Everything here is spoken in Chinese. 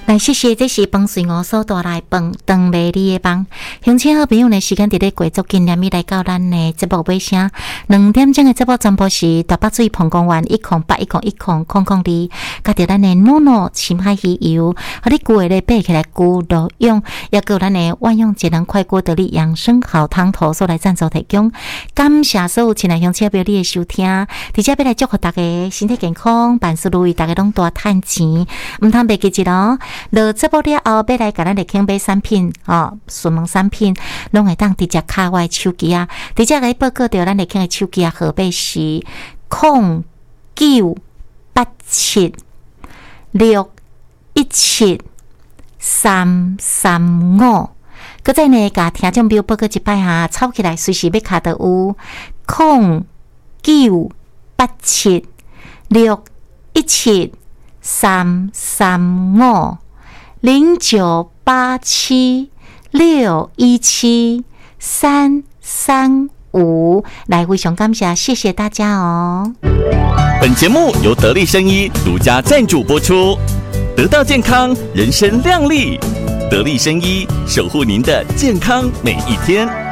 来，谢谢，这是帮随我所带来饭当美丽的帮。乡亲好朋友呢，时间伫咧过足今年咪来到咱的节目尾声。2点钟的节目全部是大北水澎公园108101002，甲着咱的诺诺深海鱼油，和你旧的背起来古罗用，也有咱的万用节能快锅得力养生好汤头所来赞助提供。感谢所有亲爱乡亲朋友你的收听，伫遮要来祝福大家身体健康，万事如意，大家拢大赚钱，唔通袂记咯。落节目了后，要来甲咱的庆买产品顺门产品，拢会当直接卡我的手机啊！直接来报告到咱的庆的手机啊，号码是0987617335。搁再呢，甲听众朋友报告一摆哈，抄起来随时要卡到有09876173350987617335。来，非常感谢，谢谢大家哦。 本节目由得力生医独家赞助播出，得到健康，人生亮丽。得力生医，守护您的健康每一天。